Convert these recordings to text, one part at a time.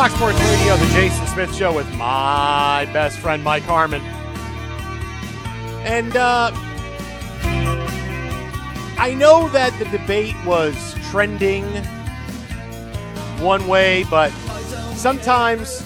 Fox Sports Radio, the Jason Smith Show with my best friend, Mike Harmon. And I know that the debate was trending one way, but sometimes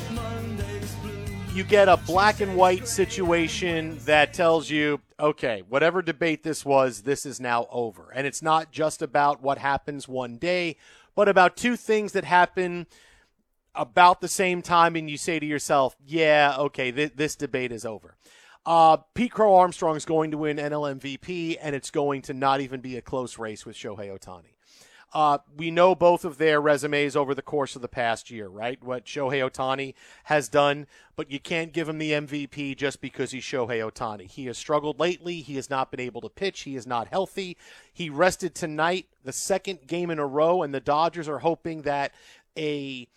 you get a black and white situation that tells you, okay, whatever debate this was, this is now over. And it's not just about what happens one day, but about two things that happen about the same time, and you say to yourself, yeah, okay, this debate is over. Pete Crow Armstrong is going to win NL MVP, and it's going to not even be a close race with Shohei Ohtani. We know both of their resumes over the course of the past year, right? What Shohei Ohtani has done, but you can't give him the MVP just because he's Shohei Ohtani. He has struggled lately. He has not been able to pitch. He is not healthy. He rested tonight, the second game in a row, and the Dodgers are hoping that a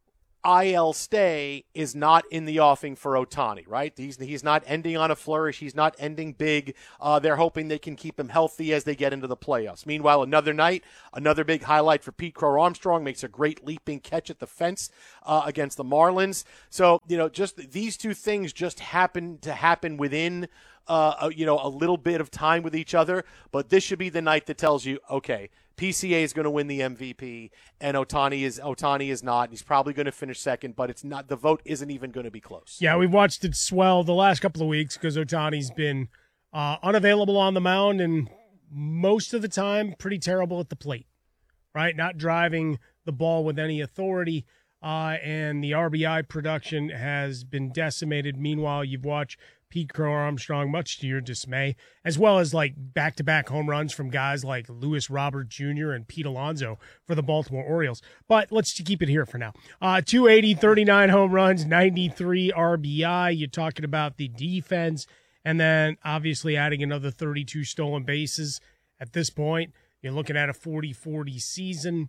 IL stay is not in the offing for Ohtani, right? He's not ending on a flourish. He's not ending big. They're hoping they can keep him healthy as they get into the playoffs. Meanwhile, another night, another big highlight for Pete Crow Armstrong, makes a great leaping catch at the fence against the Marlins. So, just these two things just happen to happen within a little bit of time with each other. But this should be the night that tells you, okay, PCA is going to win the MVP, and Ohtani is not. He's probably going to finish second, but it's not. The vote isn't even going to be close. Yeah, we've watched it swell the last couple of weeks because Ohtani's been unavailable on the mound and most of the time pretty terrible at the plate, right? Not driving the ball with any authority, and the RBI production has been decimated. Meanwhile, you've watched Pete Crow Armstrong, much to your dismay, as well as like back-to-back home runs from guys like Luis Robert Jr. and Pete Alonso for the Baltimore Orioles. But let's keep it here for now. 280, 39 home runs, 93 RBI. You're talking about the defense, and then obviously adding another 32 stolen bases. At this point, you're looking at a 40-40 season.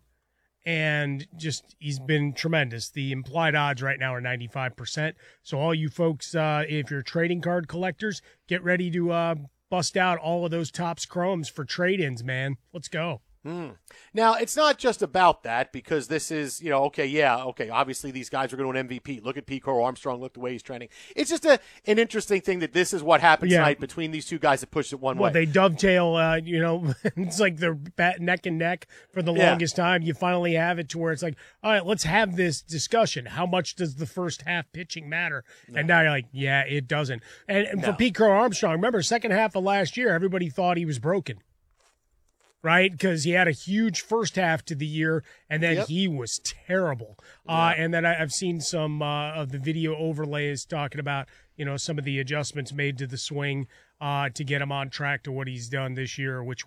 And just he's been tremendous. The implied odds right now are 95%. So all you folks, if you're trading card collectors, get ready to bust out all of those Topps Chromes for trade-ins, man. Let's go. Now, it's not just about that, because this is, obviously these guys are going to win MVP. Look at Pete Crow Armstrong. Look the way he's trending. It's just an interesting thing that this is what happens tonight between these two guys that push it one way. Well, they dovetail, it's like they're neck and neck for the longest time. You finally have it to where it's like, all right, let's have this discussion. How much does the first half pitching matter? No. And now you're like, yeah, it doesn't. And for Pete Crow Armstrong, remember, second half of last year, everybody thought he was broken. Right, because he had a huge first half to the year, and then he was terrible. And then I've seen some of the video overlays talking about, some of the adjustments made to the swing to get him on track to what he's done this year, which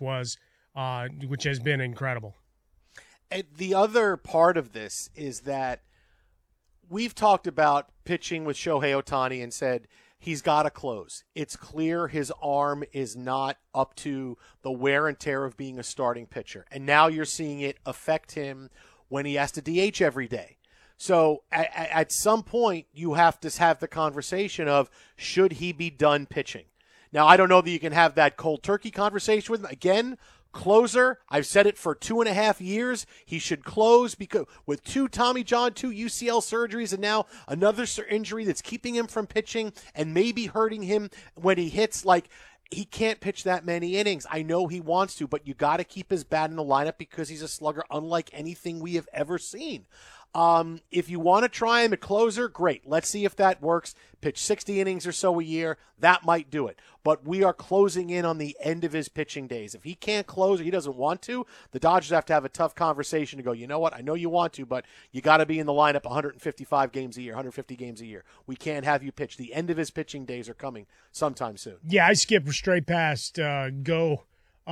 has been incredible. And the other part of this is that we've talked about pitching with Shohei Ohtani and said, he's got to close. It's clear his arm is not up to the wear and tear of being a starting pitcher. And now you're seeing it affect him when he has to DH every day. So at some point, you have to have the conversation of, should he be done pitching? Now, I don't know that you can have that cold turkey conversation with him. Again, closer. I've said it for 2.5 years. He should close because with two Tommy John, 2 UCL surgeries, and now another injury that's keeping him from pitching and maybe hurting him when he hits. Like, he can't pitch that many innings. I know he wants to, but you got to keep his bat in the lineup because he's a slugger unlike anything we have ever seen. If you want to try him at closer, great. Let's see if that works. Pitch 60 innings or so a year. That might do it. But we are closing in on the end of his pitching days. If he can't close or he doesn't want to, the Dodgers have to have a tough conversation to go, you know what? I know you want to, but you got to be in the lineup 155 games a year, 150 games a year. We can't have you pitch. The end of his pitching days are coming sometime soon. Yeah, I skip straight past go,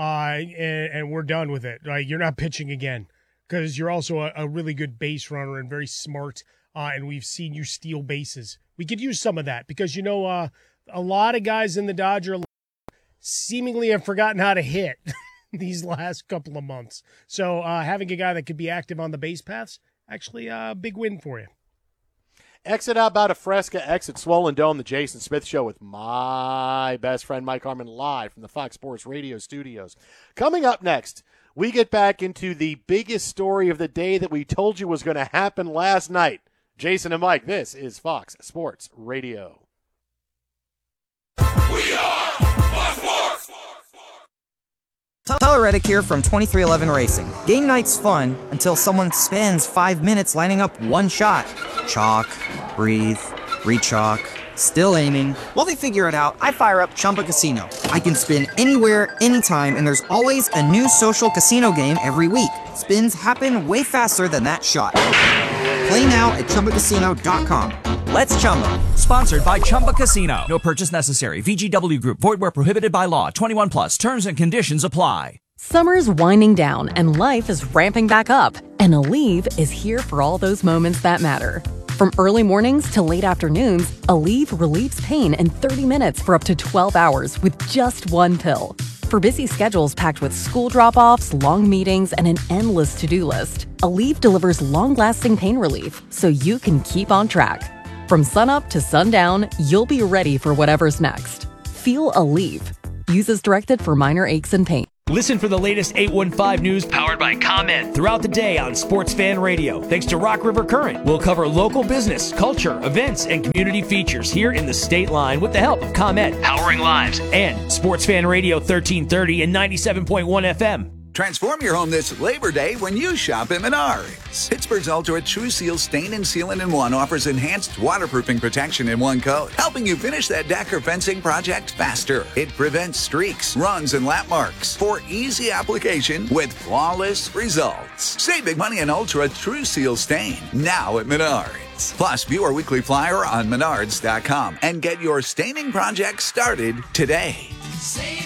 and we're done with it. Right? You're not pitching again. Because you're also a really good base runner and very smart, and we've seen you steal bases. We could use some of that because, a lot of guys in the Dodger seemingly have forgotten how to hit these last couple of months. So having a guy that could be active on the base paths, actually a big win for you. Exit out about a Fresca, exit Swollen Dome, the Jason Smith Show with my best friend Mike Harmon live from the Fox Sports Radio studios. Coming up next, we get back into the biggest story of the day that we told you was going to happen last night. Jason and Mike, this is Fox Sports Radio. We are Fox Sports. Tyler Reddick here from 2311 Racing. Game night's fun until someone spends 5 minutes lining up one shot. Chalk, breathe, re-chalk, still aiming. While they figure it out, I fire up Chumba Casino. I can spin anywhere, anytime, and there's always a new social casino game every week. Spins happen way faster than that shot. Play now at ChumbaCasino.com. Let's Chumba. Sponsored by Chumba Casino. No purchase necessary. VGW Group. Void where prohibited by law. 21 plus. Terms and conditions apply. Summer's winding down and life is ramping back up. And Aleve is here for all those moments that matter. From early mornings to late afternoons, Aleve relieves pain in 30 minutes for up to 12 hours with just one pill. For busy schedules packed with school drop-offs, long meetings, and an endless to-do list, Aleve delivers long-lasting pain relief so you can keep on track. From sunup to sundown, you'll be ready for whatever's next. Feel Aleve. Use as directed for minor aches and pain. Listen for the latest 815 news powered by ComEd throughout the day on Sports Fan Radio. Thanks to Rock River Current, we'll cover local business, culture, events, and community features here in the state line with the help of ComEd, powering lives, and Sports Fan Radio 1330 and 97.1 FM. Transform your home this Labor Day when you shop at Menards. Pittsburgh's Ultra True Seal Stain and Sealant in One offers enhanced waterproofing protection in one coat, helping you finish that deck or fencing project faster. It prevents streaks, runs, and lap marks for easy application with flawless results. Save big money on Ultra True Seal Stain now at Menards. Plus, view our weekly flyer on Menards.com and get your staining project started today. Save